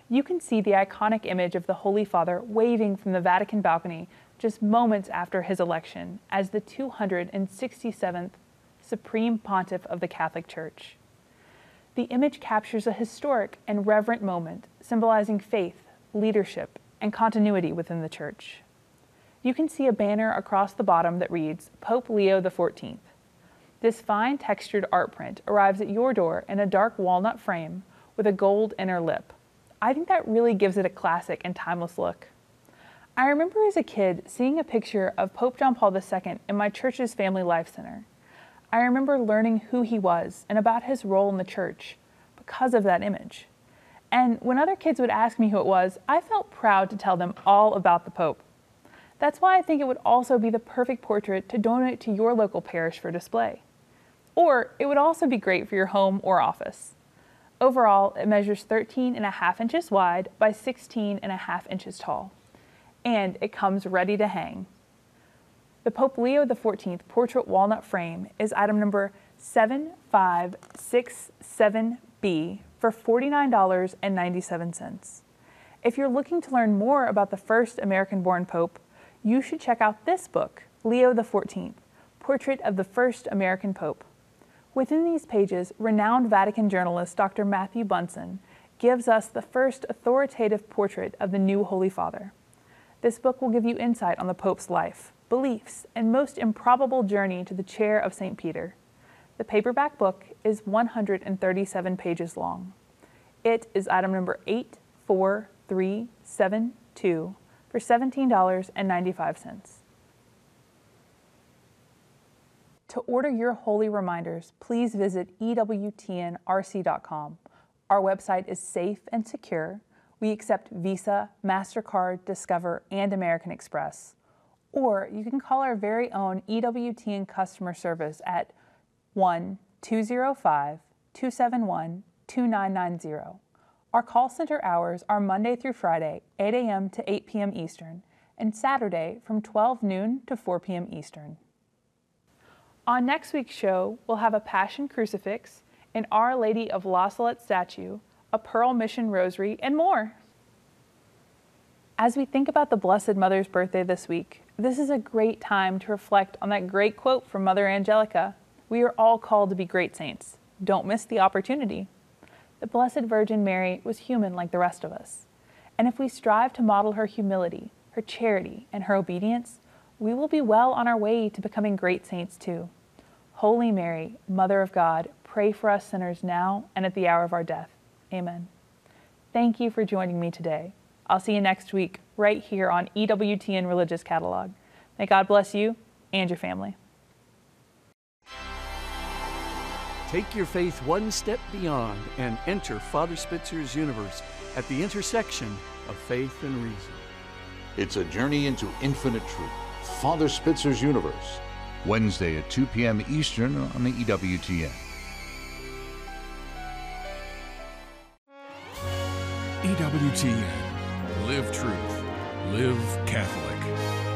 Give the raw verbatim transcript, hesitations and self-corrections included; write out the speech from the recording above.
You can see the iconic image of the Holy Father waving from the Vatican balcony just moments after his election as the two hundred sixty-seventh Supreme Pontiff of the Catholic Church. The image captures a historic and reverent moment symbolizing faith, leadership, and continuity within the Church. You can see a banner across the bottom that reads, Pope Leo the fourteenth. This fine textured art print arrives at your door in a dark walnut frame with a gold inner lip. I think that really gives it a classic and timeless look. I remember as a kid seeing a picture of Pope John Paul the Second in my church's Family Life Center. I remember learning who he was and about his role in the church because of that image. And when other kids would ask me who it was, I felt proud to tell them all about the Pope. That's why I think it would also be the perfect portrait to donate to your local parish for display. Or it would also be great for your home or office. Overall, it measures thirteen and a half inches wide by sixteen and a half inches tall. And it comes ready to hang. The Pope Leo the fourteenth portrait walnut frame is item number seven five six seven B for forty-nine dollars and ninety-seven cents. If you're looking to learn more about the first American-born Pope, you should check out this book, Leo the fourteenth, Portrait of the First American Pope. Within these pages, renowned Vatican journalist Doctor Matthew Bunson gives us the first authoritative portrait of the new Holy Father. This book will give you insight on the Pope's life, beliefs, and most improbable journey to the chair of Saint Peter. The paperback book is one hundred thirty-seven pages long. It is item number eight four three seven two for seventeen dollars and ninety-five cents. To order your holy reminders, please visit E W T N R C dot com. Our website is safe and secure. We accept Visa, MasterCard, Discover, and American Express. Or you can call our very own E W T N customer service at one two zero five, two seven one, two nine nine zero. Our call center hours are Monday through Friday, eight a m to eight p m Eastern, and Saturday from twelve noon to four p m Eastern. On next week's show, we'll have a Passion Crucifix, an Our Lady of La Salette statue, a Pearl Mission Rosary, and more. As we think about the Blessed Mother's birthday this week, this is a great time to reflect on that great quote from Mother Angelica. We are all called to be great saints. Don't miss the opportunity. The Blessed Virgin Mary was human like the rest of us. And if we strive to model her humility, her charity, and her obedience, we will be well on our way to becoming great saints too. Holy Mary, Mother of God, pray for us sinners now and at the hour of our death. Amen. Thank you for joining me today. I'll see you next week right here on E W T N Religious Catalog. May God bless you and your family. Take your faith one step beyond and enter Father Spitzer's universe at the intersection of faith and reason. It's a journey into infinite truth. Father Spitzer's Universe. Wednesday at two p m Eastern on the E W T N. E W T N. Live truth. Live Catholic.